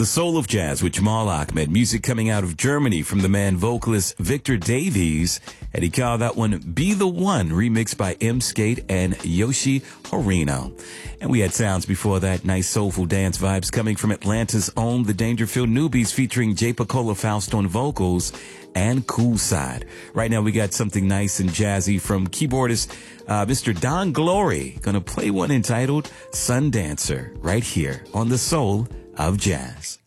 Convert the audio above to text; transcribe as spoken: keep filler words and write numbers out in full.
The Soul of Jazz with Jamal Ahmed. Music coming out of Germany from the man vocalist Victor Davies. And he called that one Be the One, remixed by M. Skate and Yoshi Horino. And we had sounds before that, nice soulful dance vibes coming from Atlanta's own The Dangerfield Newbies featuring J. Picola Fausto on vocals and Cool Side. Right now we got something nice and jazzy from keyboardist uh, Mister Don Glory. Gonna play one entitled Sun Dancer right here on The Soul of Jazz.